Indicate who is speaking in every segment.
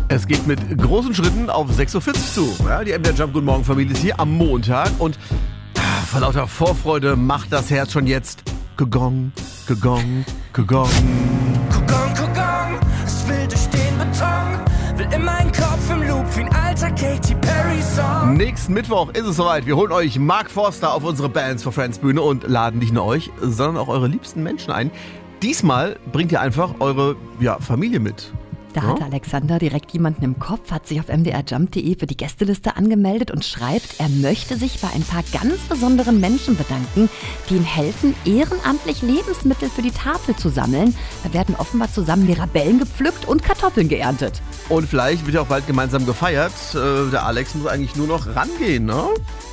Speaker 1: Es geht mit großen Schritten auf 6.40 Uhr zu. Ja, die MDR Jump Guten Morgen Familie ist hier am Montag und vor lauter Vorfreude macht das Herz schon jetzt gegong, gegong, gegong.
Speaker 2: Kugong, Kugong, es will durch den Beton, will in meinen Kopf im Loop wie ein alter Katy Perry Song.
Speaker 1: Nächsten Mittwoch ist es soweit. Wir holen euch Mark Forster auf unsere Bands for Friends Bühne und laden nicht nur euch, sondern auch eure liebsten Menschen ein. Diesmal bringt ihr einfach eure Familie mit.
Speaker 3: Da hatte Alexander direkt jemanden im Kopf, hat sich auf mdrjump.de für die Gästeliste angemeldet und schreibt, er möchte sich bei ein paar ganz besonderen Menschen bedanken, die ihm helfen, ehrenamtlich Lebensmittel für die Tafel zu sammeln. Da werden offenbar zusammen Mirabellen gepflückt und Kartoffeln geerntet.
Speaker 1: Und vielleicht wird ja auch bald gemeinsam gefeiert. Der Alex muss eigentlich nur noch rangehen, ne?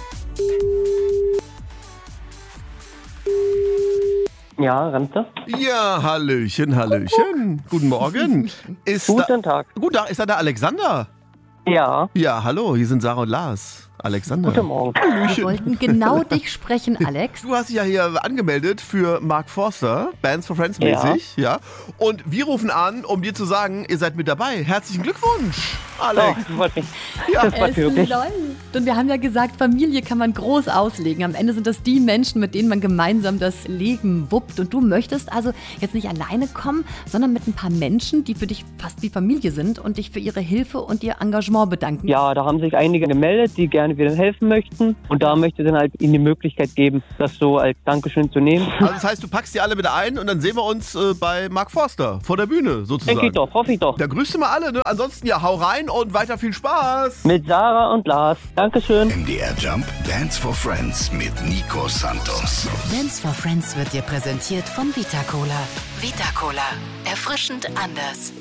Speaker 4: Ja, Ramste.
Speaker 1: Ja, Hallöchen, Hallöchen. Guten Morgen.
Speaker 4: Guten Tag.
Speaker 1: Guten Tag, ist da der Alexander?
Speaker 4: Ja,
Speaker 1: Ja, hallo, hier sind Sarah und Lars. Alexander.
Speaker 4: guten Morgen.
Speaker 3: Wir wollten genau dich sprechen, Alex.
Speaker 1: Du hast dich ja hier angemeldet für Mark Forster, Bands for Friends mäßig, ja. Und wir rufen an, um dir zu sagen, ihr seid mit dabei. Herzlichen Glückwunsch, Alex.
Speaker 4: Oh, freut mich.
Speaker 1: Ja.
Speaker 4: Das freut mich wirklich.
Speaker 3: läuft. Und wir haben ja gesagt, Familie kann man groß auslegen. Am Ende sind das die Menschen, mit denen man gemeinsam das Leben wuppt. Und du möchtest also jetzt nicht alleine kommen, sondern mit ein paar Menschen, die für dich fast wie Familie sind und dich für ihre Hilfe und ihr Engagement bedanken.
Speaker 4: Ja, da haben sich einige gemeldet, die gerne wieder helfen möchten. Und da möchte ich dann halt ihnen die Möglichkeit geben, das so als Dankeschön zu nehmen.
Speaker 1: Also das heißt, du packst die alle wieder ein und dann sehen wir uns bei Mark Forster vor der Bühne sozusagen.
Speaker 4: Denke ich doch, hoffe ich doch.
Speaker 1: Da grüßt du mal alle, ne? Ansonsten ja, hau rein und weiter viel Spaß.
Speaker 4: Mit Sarah und Lars. Dankeschön.
Speaker 5: MDR Jump Dance for Friends mit Nico Santos.
Speaker 6: Dance for Friends wird dir präsentiert von Vita Cola. Vita Cola. Erfrischend anders.